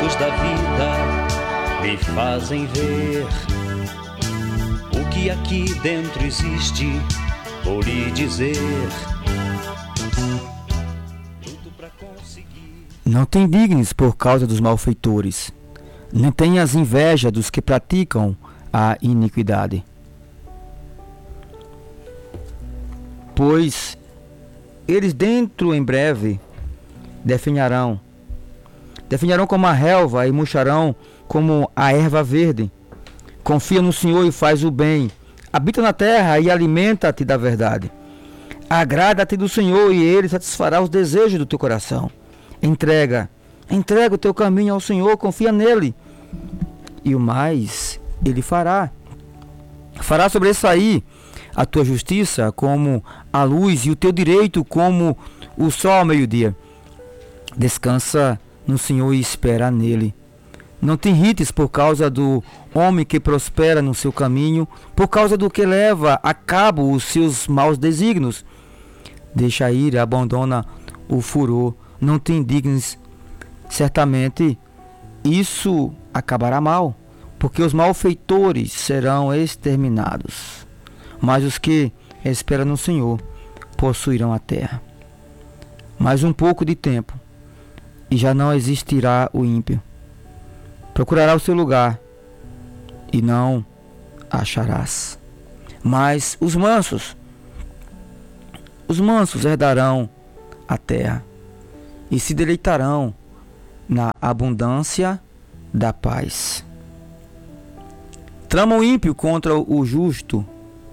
momentos da vida me fazem ver o que aqui dentro existe, vou lhe dizer. Não te indignes por causa dos malfeitores, nem tenhas inveja dos que praticam a iniquidade. Pois eles dentro em breve definharão como a relva e murcharão como a erva verde. Confia no Senhor e faz o bem. Habita na terra e alimenta-te da verdade. Agrada-te do Senhor e Ele satisfará os desejos do teu coração. Entrega o teu caminho ao Senhor, confia nele. E o mais Ele fará. Fará sobressair a tua justiça como a luz e o teu direito como o sol ao meio-dia. Descansa no Senhor e espera nele. Não te irrites por causa do homem que prospera no seu caminho, por causa do que leva a cabo os seus maus desígnios. Deixa ir, abandona o furor, não te indignes. Certamente isso acabará mal, porque os malfeitores serão exterminados. Mas os que esperam no Senhor possuirão a terra. Mais um pouco de tempo, e já não existirá o ímpio. Procurará o seu lugar, e não acharás. Mas os mansos herdarão a terra, e se deleitarão na abundância da paz. Trama o ímpio contra o justo,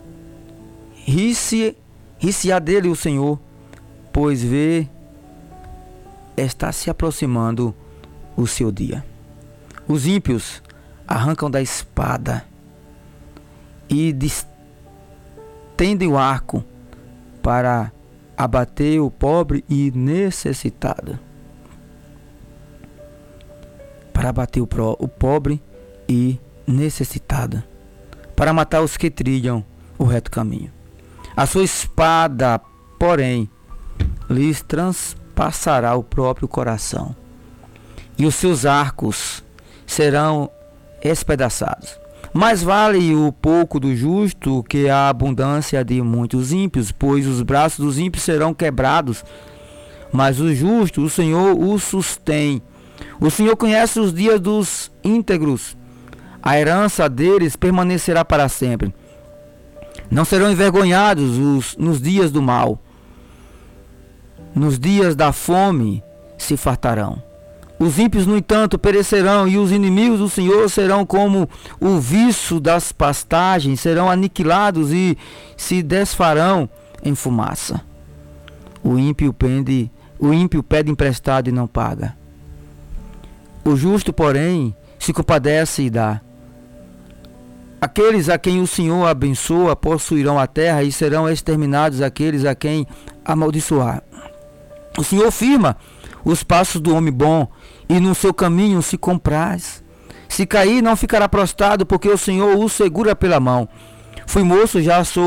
ri-se-á dele o Senhor, pois vê, está se aproximando o seu dia. Os ímpios arrancam da espada e distendem o arco para abater o pobre e necessitado. Para abater o pobre e necessitado. Para matar os que trilham o reto caminho. A sua espada, porém, lhes transpassará o próprio coração, e os seus arcos serão espedaçados. Mais vale o pouco do justo que a abundância de muitos ímpios, pois os braços dos ímpios serão quebrados, mas o justo, o Senhor o sustém. O Senhor conhece os dias dos íntegros, a herança deles permanecerá para sempre. Não serão envergonhados nos dias do mal. Nos dias da fome se fartarão. Os ímpios, no entanto, perecerão, e os inimigos do Senhor serão como o viço das pastagens, serão aniquilados e se desfarão em fumaça. O ímpio pede emprestado e não paga. O justo, porém, se compadece e dá. Aqueles a quem o Senhor abençoa possuirão a terra, e serão exterminados aqueles a quem amaldiçoar. O Senhor firma os passos do homem bom, e no seu caminho se compraz. Se cair, não ficará prostrado, porque o Senhor o segura pela mão. Fui moço,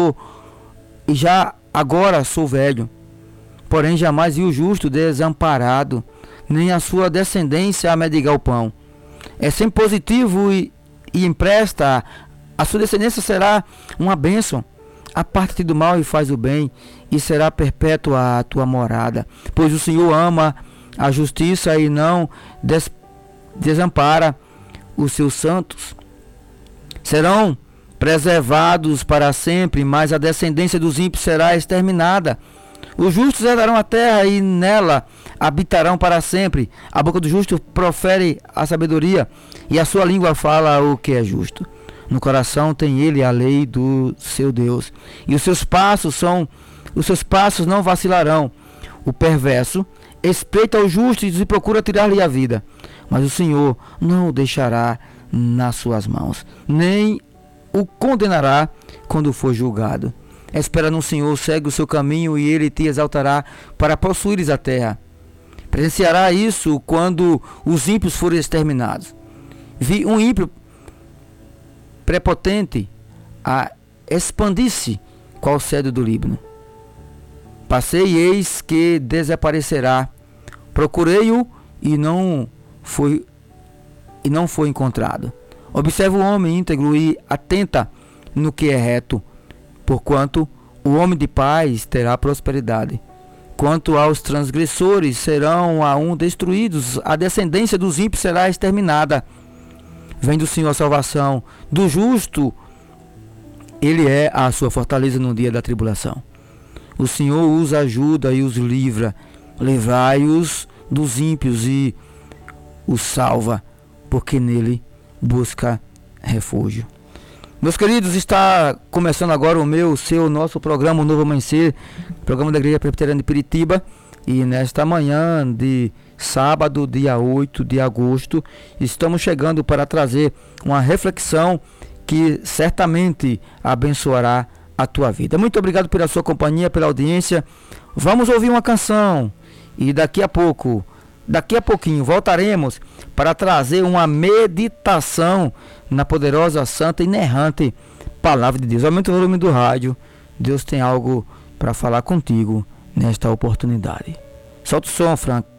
agora sou velho. Porém jamais vi o justo desamparado, nem a sua descendência a mendigar o pão. É sempre positivo e empresta. A sua descendência será uma bênção. Aparta-te do mal e faz o bem, e será perpétua a tua morada. Pois o Senhor ama a justiça e não desampara os seus santos. Serão preservados para sempre, mas a descendência dos ímpios será exterminada. Os justos herdarão a terra e nela habitarão para sempre. A boca do justo profere a sabedoria, e a sua língua fala o que é justo. No coração tem ele a lei do seu Deus, e os seus passos não vacilarão. O perverso espreita o justo e procura tirar-lhe a vida, mas o Senhor não o deixará nas suas mãos, nem o condenará quando for julgado. Espera no Senhor, segue o seu caminho, e ele te exaltará para possuires a terra. Presenciará isso quando os ímpios forem exterminados. Vi um ímpio prepotente a expandir-se qual cedro do Líbano. Passei e eis que desaparecerá. Procurei-o e não foi e não foi encontrado. Observa o homem íntegro e atenta no que é reto, porquanto o homem de paz terá prosperidade. Quanto aos transgressores, serão a um destruídos, a descendência dos ímpios será exterminada. Vem do Senhor a salvação, do justo, ele é a sua fortaleza no dia da tribulação. O Senhor os ajuda e os livra, livrai-os dos ímpios e os salva, porque nele busca refúgio. Meus queridos, está começando agora o nosso programa, o Novo Amanhecer, programa da Igreja Presbiteriana de Piritiba. E nesta manhã de sábado, dia 8 de agosto, estamos chegando para trazer uma reflexão que certamente abençoará a tua vida. Muito obrigado pela sua companhia, pela audiência. Vamos ouvir uma canção e daqui a pouquinho voltaremos para trazer uma meditação na poderosa, santa e inerrante palavra de Deus. Aumente o volume do rádio. Deus tem algo para falar contigo nesta oportunidade. Solta o som, Frank.